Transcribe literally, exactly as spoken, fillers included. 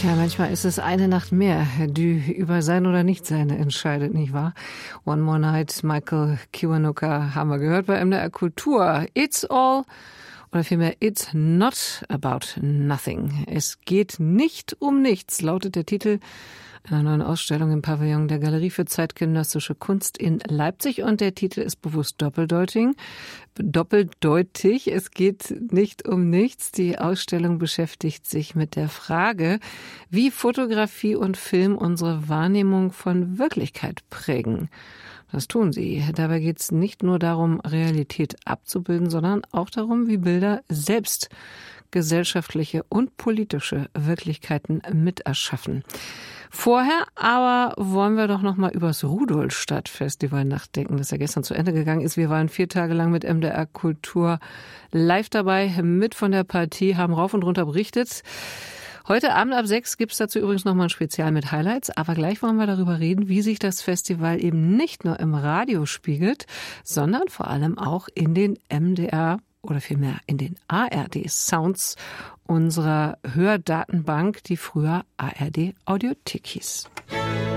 Tja, manchmal ist es eine Nacht mehr, die über sein oder Nichtsein entscheidet, nicht wahr? One More Night, Michael Kiwanuka haben wir gehört bei M D R Kultur. It's all, oder vielmehr It's not about nothing. Es geht nicht um nichts, lautet der Titel einer neuen Ausstellung im Pavillon der Galerie für zeitgenössische Kunst in Leipzig. Und der Titel ist bewusst doppeldeutig. Doppeldeutig. Es geht nicht um nichts. Die Ausstellung beschäftigt sich mit der Frage, wie Fotografie und Film unsere Wahrnehmung von Wirklichkeit prägen. Das tun sie. Dabei geht es nicht nur darum, Realität abzubilden, sondern auch darum, wie Bilder selbst gesellschaftliche und politische Wirklichkeiten miterschaffen. Vorher aber wollen wir doch noch mal übers Rudolstadt-Festival nachdenken, das ja gestern zu Ende gegangen ist. Wir waren vier Tage lang mit M D R Kultur live dabei, mit von der Partie, haben rauf und runter berichtet. Heute Abend ab sechs gibt's dazu übrigens noch mal ein Spezial mit Highlights. Aber gleich wollen wir darüber reden, wie sich das Festival eben nicht nur im Radio spiegelt, sondern vor allem auch in den M D R oder vielmehr in den A R D-Sounds unserer Hördatenbank, die früher A R D Audiothek hieß.